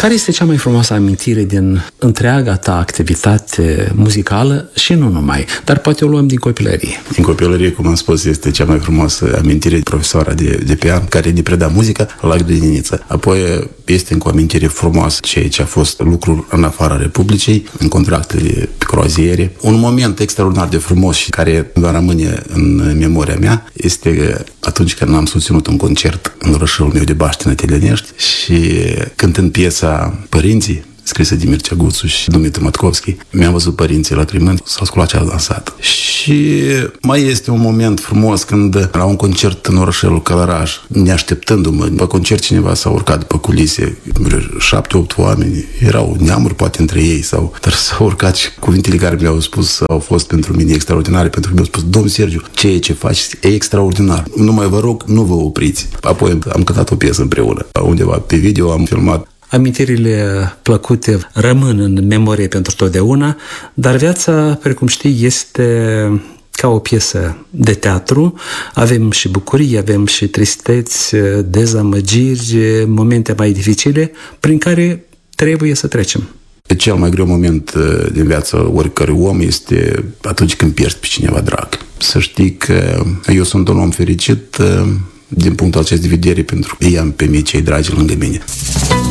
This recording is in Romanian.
Care este cea mai frumoasă amintire din întreaga ta activitate muzicală și nu numai, dar poate o luăm din copilărie? Din copilărie, cum am spus, este cea mai frumoasă amintire profesoara de pian care ne preda muzica la grădiniță. Apoi este încă o amintire frumoasă ceea ce a fost lucrul în afara Republicii, în contractele pe croaziere. Un moment extraordinar de frumos și care va rămâne în memoria mea este atunci când am susținut un concert în orașul meu de Baștină, Telenești, și cântând piesa Părinții, scrisă de Mircea Guțu și Dumitru Matkovski, mi-am văzut părinții lacrimând, s-au sculat ce a dansat. Și mai este un moment frumos când la un concert în orașelul Călăraș, neașteptându-mă, pe concert cineva s-a urcat pe culise, 7-8 oameni, erau neamuri poate între ei, dar s-au urcat și cuvintele care mi-au spus au fost pentru mine extraordinare, pentru că mi-au spus: domn Sergiu, ceea ce faci e extraordinar, numai vă rog, nu vă opriți. Apoi am cântat o piesă împreună, undeva pe video am filmat. Amintirile plăcute rămân în memorie pentru totdeauna, dar viața, precum știi, este ca o piesă de teatru. Avem și bucurii, avem și tristeți, dezamăgiri, momente mai dificile prin care trebuie să trecem. Cel mai greu moment din viața oricărui om este atunci când pierzi pe cineva drag. Să știi că eu sunt un om fericit din punctul acesta de vedere pentru că i-am pe mine cei dragi lângă mine.